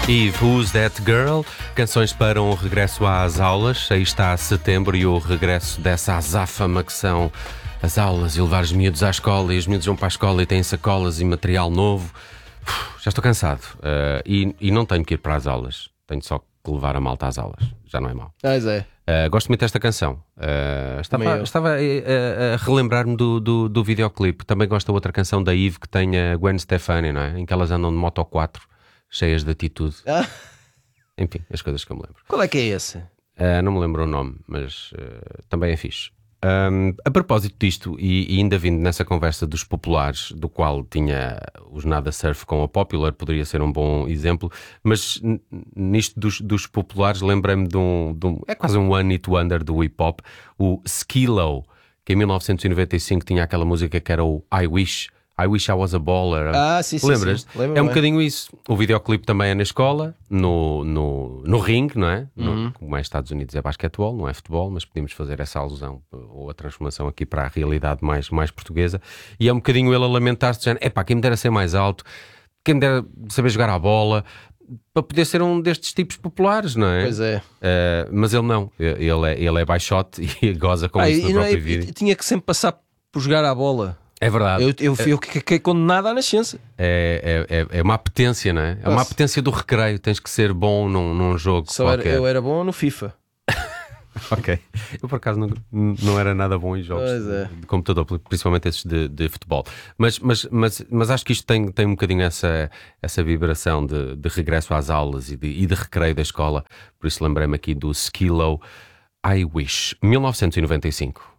Eve, Who's That Girl? Canções para um regresso às aulas. Aí está setembro e o regresso dessa azáfama que são as aulas e levar os miúdos à escola, e os miúdos vão para a escola e têm sacolas e material novo. Já estou cansado e não tenho que ir para as aulas. Tenho só que levar a malta às aulas. Já não é mau. Pois é. Gosto muito desta canção. Estava a relembrar-me do videoclipe. Também gosto da outra canção da Eve que tem a Gwen Stefani, não é? Em que elas andam de Moto 4, cheias de atitude. Enfim, as coisas que eu me lembro. Qual é que é esse? Não me lembro o nome, mas também é fixe. A propósito disto, e ainda vindo nessa conversa dos populares, do qual tinha os Nada Surf com a Popular, poderia ser um bom exemplo, mas nisto dos populares lembrei-me de um é quase um one hit wonder do hip hop, o Skee-Lo, que em 1995 tinha aquela música que era o I Wish I Was a Baller. Sim. Lembras? Lembro, é um bocadinho isso. O videoclipe também é na escola, no ringue, não é? Como é Estados Unidos é basquetebol, não é futebol, mas podemos fazer essa alusão ou a transformação aqui para a realidade mais portuguesa. E é um bocadinho ele a lamentar-se, dizendo: epá, quem me dera ser mais alto, quem me dera saber jogar a bola, para poder ser um destes tipos populares, não é? Pois é. Mas ele não. Ele é baixote e goza com isso no próprio vídeo. Tinha que sempre passar por jogar à bola. É verdade. Eu fui condenado à nascença. É uma apetência, não é? É uma apetência do recreio. Tens que ser bom num jogo qualquer. Eu era bom no FIFA. Ok. Eu, por acaso, não era nada bom em jogos de computador, principalmente esses de futebol. Mas acho que isto tem um bocadinho essa vibração de regresso às aulas e de recreio da escola. Por isso lembrei-me aqui do Skee-Lo, I Wish, 1995.